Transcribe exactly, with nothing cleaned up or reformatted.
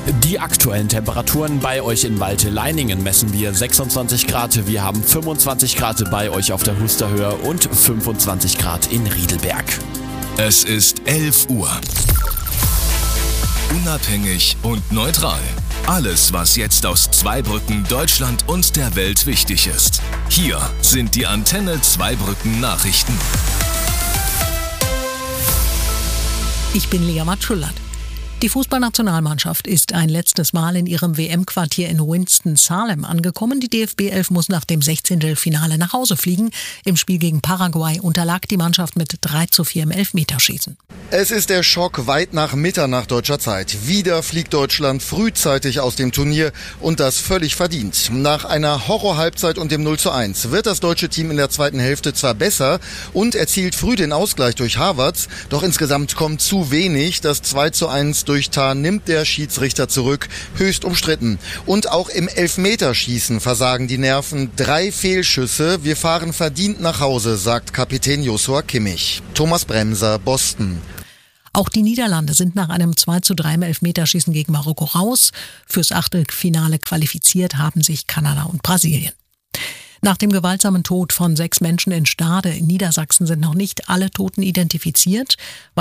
Die aktuellen Temperaturen bei euch in Walte-Leiningen messen wir sechsundzwanzig Grad. Wir haben fünfundzwanzig Grad bei euch auf der Husterhöhe und fünfundzwanzig Grad in Riedelberg. Es ist elf Uhr. Unabhängig und neutral. Alles, was jetzt aus Zweibrücken, Deutschland und der Welt wichtig ist. Hier sind die Antenne Zweibrücken Nachrichten. Ich bin Lea Matschulat. Die Fußballnationalmannschaft ist ein letztes Mal in ihrem W M-Quartier in Winston-Salem angekommen. Die D F B elf muss nach dem Sechzehntelfinale nach Hause fliegen. Im Spiel gegen Paraguay unterlag die Mannschaft mit drei zu vier im Elfmeterschießen. Es ist der Schock weit nach Mitternacht deutscher Zeit. Wieder fliegt Deutschland frühzeitig aus dem Turnier und das völlig verdient. Nach einer Horror-Halbzeit und dem null zu eins wird das deutsche Team in der zweiten Hälfte zwar besser und erzielt früh den Ausgleich durch Havertz, doch insgesamt kommt zu wenig. Das zwei zu eins durch Tah nimmt der Schiedsrichter zurück, höchst umstritten. Und auch im Elfmeterschießen versagen die Nerven. Drei Fehlschüsse, wir fahren verdient nach Hause, sagt Kapitän Joshua Kimmich. Thomas Bremser, Boston. Auch die Niederlande sind nach einem zwei zu drei im Elfmeterschießen gegen Marokko raus. Fürs Achtelfinale qualifiziert haben sich Kanada und Brasilien. Nach dem gewaltsamen Tod von sechs Menschen in Stade in Niedersachsen sind noch nicht alle Toten identifiziert.